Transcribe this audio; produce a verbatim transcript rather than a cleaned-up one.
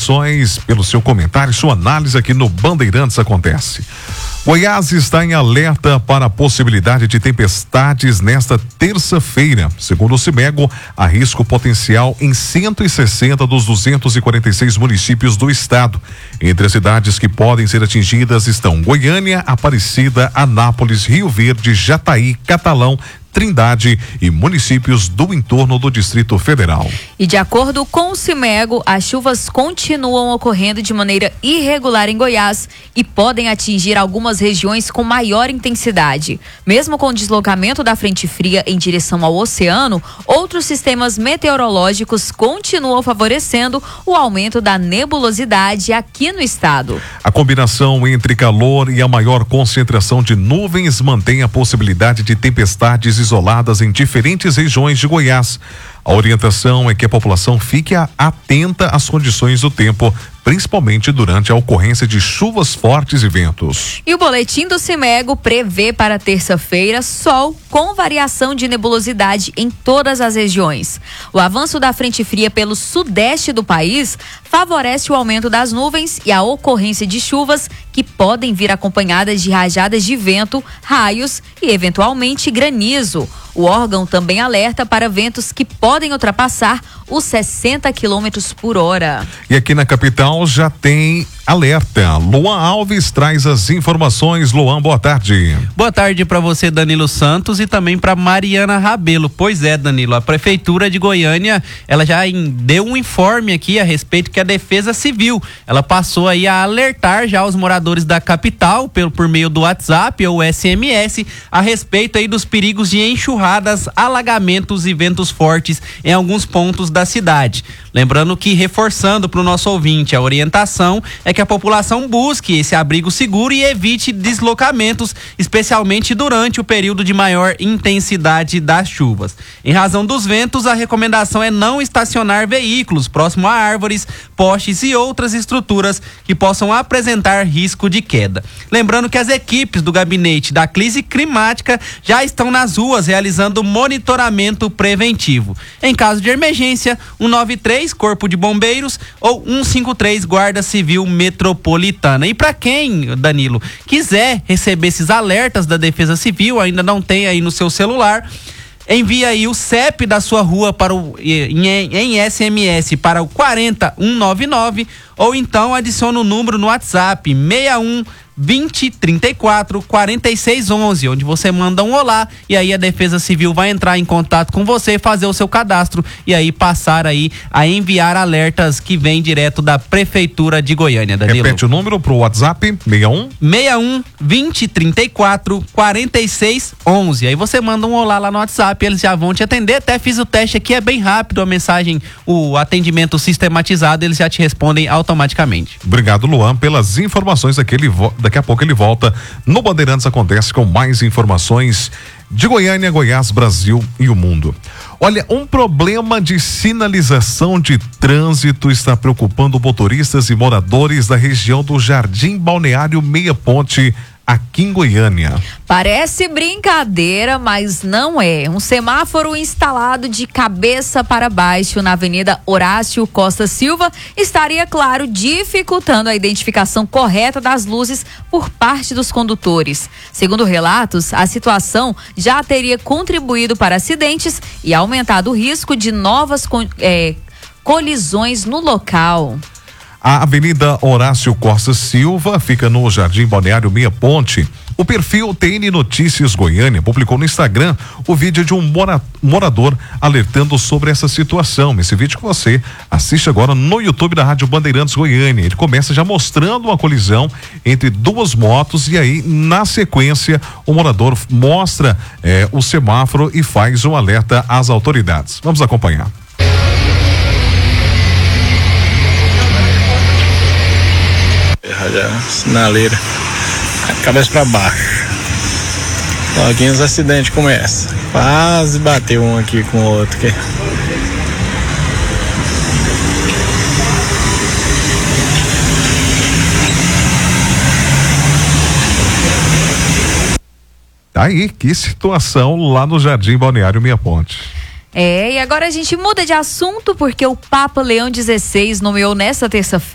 informações, pelo seu comentário, sua análise aqui no Bandeirantes Acontece. Goiás está em alerta para a possibilidade de tempestades nesta terça-feira. Segundo o CIMEGO, há risco potencial em cento e sessenta dos duzentos e quarenta e seis municípios do estado. Entre as cidades que podem ser atingidas estão Goiânia, Aparecida, Anápolis, Rio Verde, Jataí, Catalão, Trindade e municípios do entorno do Distrito Federal. E de acordo com o CIMEGO, as chuvas continuam ocorrendo de maneira irregular em Goiás e podem atingir algumas regiões com maior intensidade. Mesmo com o deslocamento da frente fria em direção ao oceano, outros sistemas meteorológicos continuam favorecendo o aumento da nebulosidade aqui no estado. A combinação entre calor e a maior concentração de nuvens mantém a possibilidade de tempestades isoladas em diferentes regiões de Goiás. A orientação é que a população fique atenta às condições do tempo, principalmente durante a ocorrência de chuvas fortes e ventos. E o boletim do CIMEGO prevê para terça-feira sol com variação de nebulosidade em todas as regiões. O avanço da frente fria pelo sudeste do país favorece o aumento das nuvens e a ocorrência de chuvas que podem vir acompanhadas de rajadas de vento, raios e eventualmente granizo. O órgão também alerta para ventos que podem ultrapassar os sessenta quilômetros por hora. E aqui na capital já tem alerta. Luan Alves traz as informações. Luan, boa tarde. Boa tarde para você, Danilo Santos, e também para Mariana Rabelo. Pois é, Danilo, a Prefeitura de Goiânia, ela já em, deu um informe aqui a respeito que a Defesa Civil, ela passou aí a alertar já os moradores da capital pelo, por meio do WhatsApp ou S M S a respeito aí dos perigos de enxurradas, alagamentos e ventos fortes em alguns pontos da cidade. Lembrando que, reforçando para o nosso ouvinte, a orientação é que a população busque esse abrigo seguro e evite deslocamentos, especialmente durante o período de maior intensidade das chuvas. Em razão dos ventos, a recomendação é não estacionar veículos próximo a árvores, postes e outras estruturas que possam apresentar risco de queda. Lembrando que as equipes do gabinete da crise climática já estão nas ruas realizando monitoramento preventivo. Em caso de emergência, um nove três, Corpo de Bombeiros, ou um cinco três, Guarda Civil Metropolitana. E para quem, Danilo, quiser receber esses alertas da Defesa Civil, ainda não tem aí no seu celular, envia aí o C E P da sua rua para o, em, em S M S para o quarenta um nove nove, ou então adiciona o número no WhatsApp seis um vinte, trinta e quatro, quarenta e seis, onze, onde você manda um olá e aí a Defesa Civil vai entrar em contato com você, fazer o seu cadastro e aí passar aí a enviar alertas que vêm direto da Prefeitura de Goiânia, Danilo. Repete o número pro WhatsApp, seis um seis um vinte, trinta e quatro, quarenta e seis, onze. Aí você manda um olá lá no WhatsApp, eles já vão te atender. Até fiz o teste aqui, é bem rápido a mensagem, o atendimento sistematizado, eles já te respondem automaticamente. Obrigado, Luan, pelas informações aqui. Ele vo... Daqui a pouco ele volta no Bandeirantes Acontece com mais informações de Goiânia, Goiás, Brasil e o mundo. Olha, um problema de sinalização de trânsito está preocupando motoristas e moradores da região do Jardim Balneário Meia Ponte, aqui em Goiânia. Parece brincadeira, mas não é. Um semáforo instalado de cabeça para baixo na Avenida Horácio Costa Silva estaria, claro, dificultando a identificação correta das luzes por parte dos condutores. Segundo relatos, a situação já teria contribuído para acidentes e aumentado o risco de novas é, colisões no local. A Avenida Horácio Costa Silva fica no Jardim Balneário Meia Ponte. O perfil T N Notícias Goiânia publicou no Instagram o vídeo de um mora, morador alertando sobre essa situação. Esse vídeo que você assiste agora no YouTube da Rádio Bandeirantes Goiânia. Ele começa já mostrando uma colisão entre duas motos e aí, na sequência, o morador mostra eh, o semáforo e faz um alerta às autoridades. Vamos acompanhar. Já, sinaleira, cabeça para baixo. Então, aqui os acidentes começam. Quase bateu um aqui com o outro. Aqui. Aí, que situação lá no Jardim Balneário Meia Ponte. É, e agora a gente muda de assunto porque o Papa Leão dezesseis nomeou nesta terça-feira